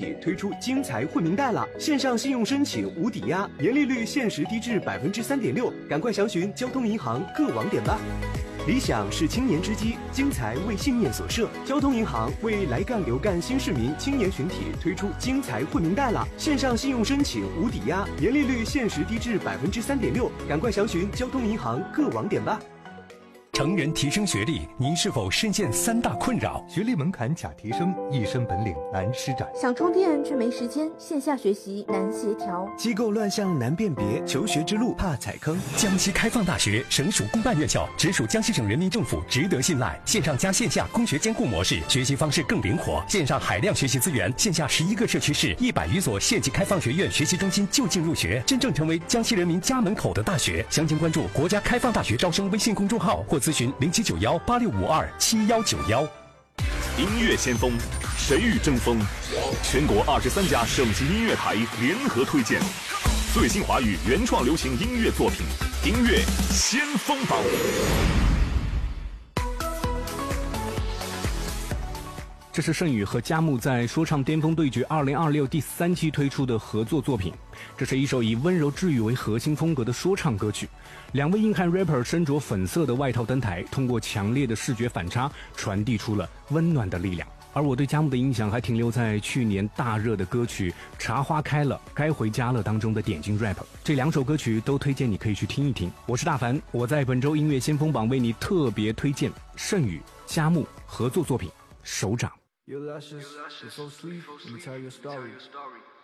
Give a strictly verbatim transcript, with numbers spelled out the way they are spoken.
体推出精彩惠民贷了，线上信用申请无抵押，年利率限时低至百分之三点六，赶快详询交通银行各网点吧。理想是青年之基，精彩为信念所设。交通银行为来干留干新市民青年群体推出精彩惠民贷了，线上信用申请无抵押，年利率限时低至百分之三点六，赶快详询交通银行各网点吧。 成人提升学历，您是否深陷三大困扰？ 学历门槛假提升，一身本领难施展。 想充电却没时间，线下学习难协调。 机构乱象难辨别，求学之路怕踩坑。 江西开放大学省属公办院校，直属江西省人民政府，值得信赖。线上加线下工学兼顾模式，学习方式更灵活。线上海量学习资源，线下十一个社区市，一百余所县级开放学院学习中心就近入学，真正成为江西人民家门口的大学。详情关注国家开放大学招生微信公众号或咨询零七九幺八六五二七幺九幺。 音乐先锋，谁与争锋？全国二十三家省级音乐台联合推荐最新华语原创流行音乐作品，音乐先锋榜。 这是盛宇和佳木在说唱巅峰对决二零二六第三期推出的合作作品。这是一首以温柔治愈为核心风格的说唱歌曲。两位硬汉 rapper 身着粉色的外套登台，通过强烈的视觉反差传递出了温暖的力量。而我对佳木的印象还停留在去年大热的歌曲《茶花开了该回家了》当中的点睛 rap。 这两首歌曲都推荐你可以去听一听。我是大凡，我在本周音乐先锋榜为你特别推荐盛宇佳木合作作品《手掌》。 Your lashes, before sleep, let me tell you a story.